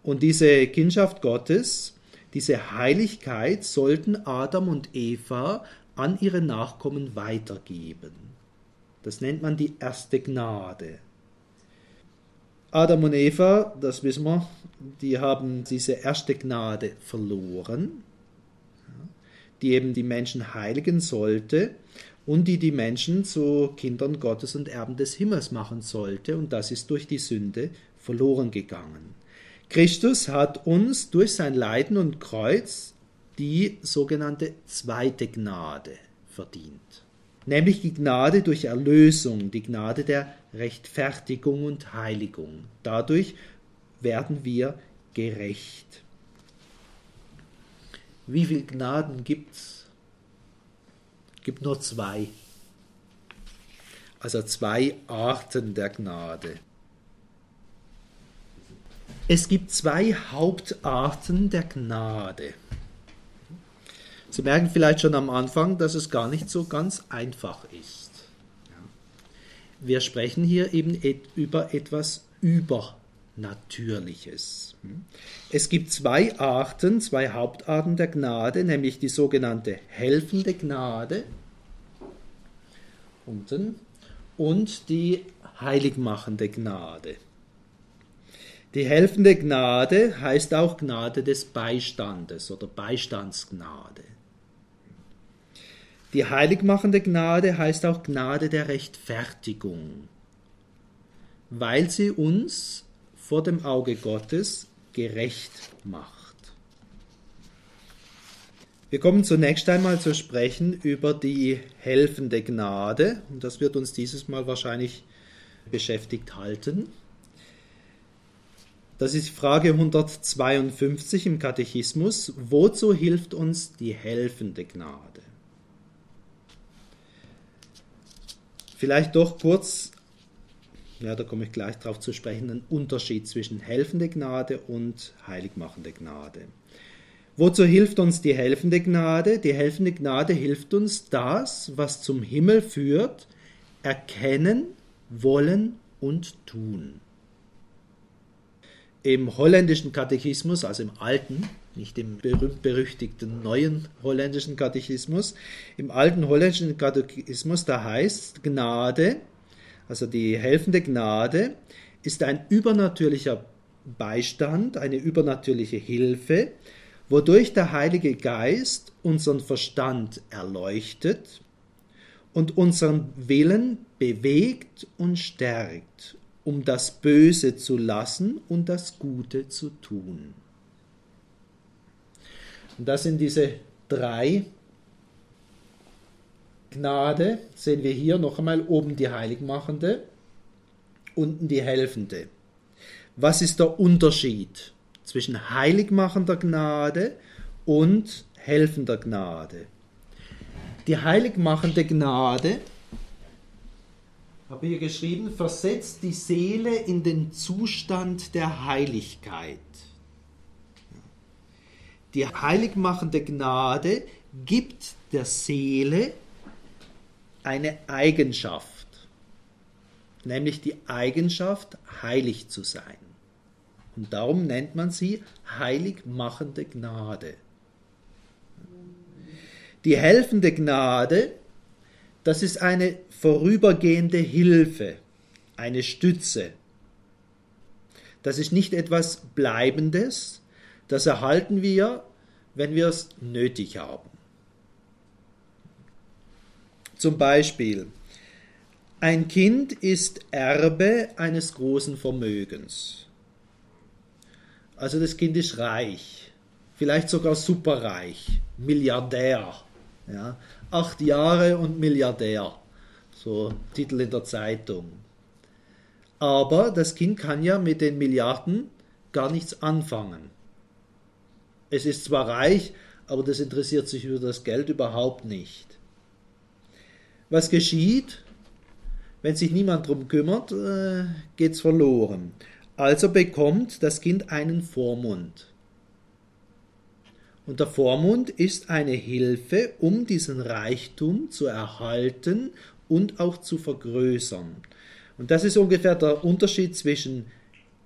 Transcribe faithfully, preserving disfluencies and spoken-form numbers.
Und diese Kindschaft Gottes, diese Heiligkeit sollten Adam und Eva an ihre Nachkommen weitergeben. Das nennt man die erste Gnade. Adam und Eva, das wissen wir, die haben diese erste Gnade verloren, die eben die Menschen heiligen sollte und die die Menschen zu Kindern Gottes und Erben des Himmels machen sollte. Und das ist durch die Sünde verloren gegangen. Christus hat uns durch sein Leiden und Kreuz die sogenannte zweite Gnade verdient. Nämlich die Gnade durch Erlösung, die Gnade der Rechtfertigung und Heiligung. Dadurch werden wir gerecht. Wie viele Gnaden gibt es? Es gibt nur zwei. Also zwei Arten der Gnade. Es gibt zwei Hauptarten der Gnade. Sie merken vielleicht schon am Anfang, dass es gar nicht so ganz einfach ist. Wir sprechen hier eben über etwas Übernatürliches. Es gibt zwei Arten, zwei Hauptarten der Gnade, nämlich die sogenannte helfende Gnade unten und die heiligmachende Gnade. Die helfende Gnade heißt auch Gnade des Beistandes oder Beistandsgnade. Die heiligmachende Gnade heißt auch Gnade der Rechtfertigung, weil sie uns vor dem Auge Gottes gerecht macht. Wir kommen zunächst einmal zu sprechen über die helfende Gnade, und das wird uns dieses Mal wahrscheinlich beschäftigt halten. Das ist Frage hundertzweiundfünfzig im Katechismus. Wozu hilft uns die helfende Gnade? Vielleicht doch kurz, ja, da komme ich gleich drauf zu sprechen, einen Unterschied zwischen helfende Gnade und heiligmachende Gnade. Wozu hilft uns die helfende Gnade? Die helfende Gnade hilft uns, das, was zum Himmel führt, erkennen, wollen und tun. Im holländischen Katechismus, also im alten, nicht im berühmt-berüchtigten neuen holländischen Katechismus, im alten holländischen Katechismus, da heißt Gnade, also die helfende Gnade, ist ein übernatürlicher Beistand, eine übernatürliche Hilfe, wodurch der Heilige Geist unseren Verstand erleuchtet und unseren Willen bewegt und stärkt, um das Böse zu lassen und das Gute zu tun. Und das sind diese drei Gnade, sehen wir hier noch einmal oben die heiligmachende, unten die helfende. Was ist der Unterschied zwischen heiligmachender Gnade und helfender Gnade? Die heiligmachende Gnade, habe hier geschrieben, versetzt die Seele in den Zustand der Heiligkeit. Die heiligmachende Gnade gibt der Seele eine Eigenschaft, nämlich die Eigenschaft, heilig zu sein. Und darum nennt man sie heiligmachende Gnade. Die helfende Gnade, das ist eine vorübergehende Hilfe, eine Stütze. Das ist nicht etwas Bleibendes, das erhalten wir, wenn wir es nötig haben. Zum Beispiel, ein Kind ist Erbe eines großen Vermögens. Also das Kind ist reich, vielleicht sogar superreich, Milliardär. Ja, acht Jahre und Milliardär, so Titel in der Zeitung. Aber das Kind kann ja mit den Milliarden gar nichts anfangen. Es ist zwar reich, aber das interessiert sich für das Geld überhaupt nicht. Was geschieht? Wenn sich niemand darum kümmert, äh, geht es verloren. Also bekommt das Kind einen Vormund. Und der Vormund ist eine Hilfe, um diesen Reichtum zu erhalten und auch zu vergrößern. Und das ist ungefähr der Unterschied zwischen